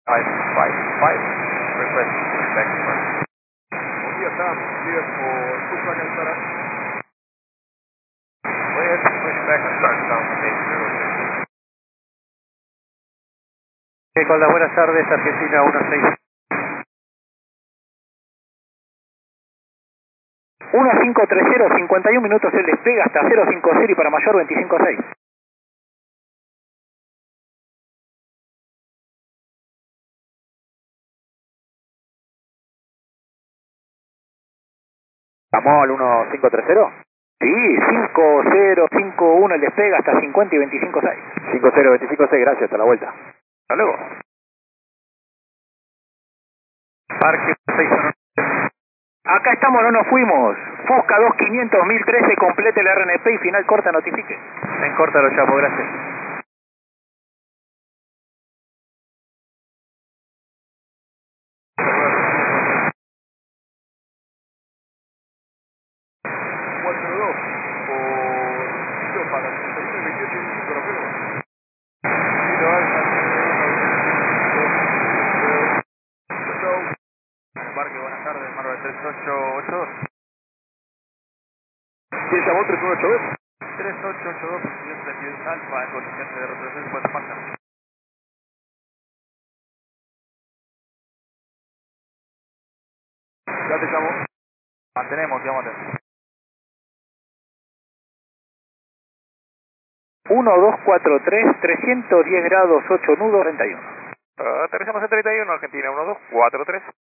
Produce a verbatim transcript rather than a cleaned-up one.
five five five. Request respect first. Bom dia, Sam. Clear for two flag and start. Clear, respect and start down eight zero six. Okay, con las buenas tardes, Argentina uno seis. uno cinco tres cero, cincuenta y un minutos el despegue hasta cero cinco cero y para mayor veinticinco seis. ¿Estamos al uno cinco tres cero? Sí, cinco cero cinco uno el despegue hasta cincuenta y veinticinco seis. cinco cero veinticinco seis, gracias, hasta la vuelta. Hasta luego. Parque seis uno. Acá estamos, no nos fuimos. Fusca dos quinientos mil trece, complete el R N P y final corta, notifique. En corta lo llamo, gracias. cuatro dos por Kilo para treinta y uno, veintiocho y veinticinco, Rafael. Kilo Alfa Chau. Parque, buenas tardes, Marvel tres ocho ocho dos. ¿Quién llamó tres uno ocho dos? tres ocho ocho dos, posición treinta y dos Alfa, en condición de retroceso, puerta marcha. Ya te llamo. Mantenemos, digamos atención. uno dos cuatro tres, trescientos diez grados, ocho nudos, treinta y uno. Uh, aterrizamos en treinta y uno, Argentina, uno dos cuatro tres.